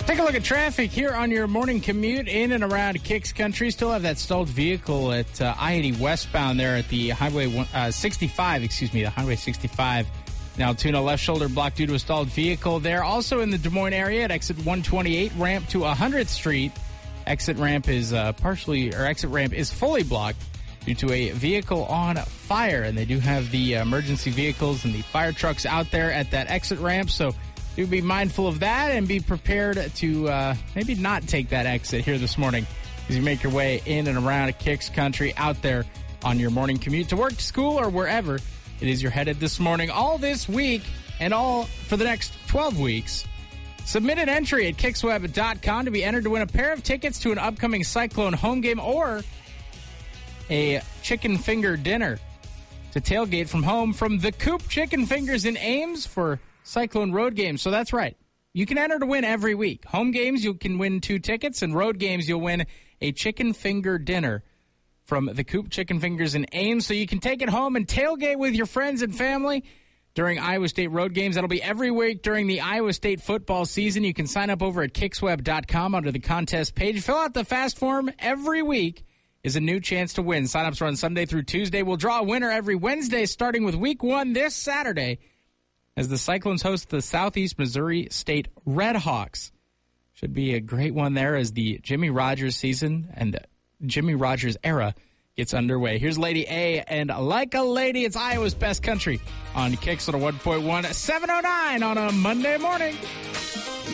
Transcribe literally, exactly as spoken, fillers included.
Take a look at traffic here on your morning commute in and around Kicks Country. Still have that stalled vehicle at uh, I eighty westbound there at the Highway uh, sixty-five, excuse me, the Highway sixty-five. Now, Altoona left shoulder blocked due to a stalled vehicle there. Also in the Des Moines area at exit one twenty-eight, ramp to one hundredth Street. Exit ramp is uh, partially, or exit ramp is fully blocked due to a vehicle on fire. And they do have the emergency vehicles and the fire trucks out there at that exit ramp. So do be mindful of that and be prepared to uh, maybe not take that exit here this morning as you make your way in and around Kicks Country out there on your morning commute to work, to school, or wherever it is you're headed this morning. All this week and all for the next twelve weeks. Submit an entry at kicks web dot com to be entered to win a pair of tickets to an upcoming Cyclone home game or a chicken finger dinner to tailgate from home from the Coop Chicken Fingers in Ames for Cyclone road games. So that's right. You can enter to win every week. Home games, you can win two tickets, and road games, you'll win a chicken finger dinner from the Coop Chicken Fingers in Ames. So you can take it home and tailgate with your friends and family during Iowa State road games. That'll be every week during the Iowa State football season. You can sign up over at kicks web dot com under the contest page. Fill out the fast form. Every week is a new chance to win. Sign-ups run Sunday through Tuesday. We'll draw a winner every Wednesday, starting with week one this Saturday, as the Cyclones host the Southeast Missouri State Redhawks. Should be a great one there as the Jimmy Rogers season and Jimmy Rogers era gets underway. Here's Lady A and Like a Lady. It's Iowa's Best Country on Kicks on a one point one, seven oh nine on a Monday morning.